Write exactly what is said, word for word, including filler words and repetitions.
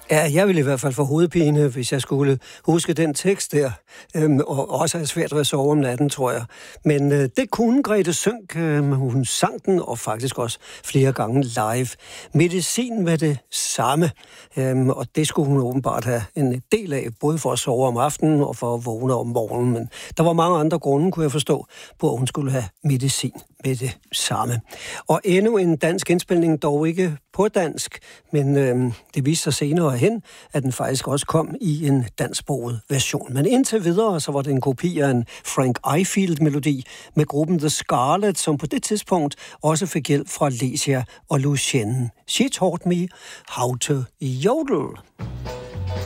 Ja, jeg ville i hvert fald få hovedpine, hvis jeg skulle huske den tekst der, øhm, og også have svært ved at sove om natten, tror jeg. Men øh, det kunne Grethe Sønck, øh, hun sang den, og faktisk også flere gange live. Medicin var det samme, øhm, og det skulle hun åbenbart have en del af, både for at sove om aftenen og for at vågne om morgenen. Men der var mange andre grunde, kunne jeg forstå, på at hun skulle have medicin med det samme. Og endnu en dansk indspilning, dog ikke på dansk, men øhm, det viste sig senere hen, at den faktisk også kom i en dansksproget version. Men indtil videre, så var det en kopi af en Frank Ifield-melodi med gruppen The Scarlet, som på det tidspunkt også fik hjælp fra Lesia og Lucienne. She taught me how to yodel.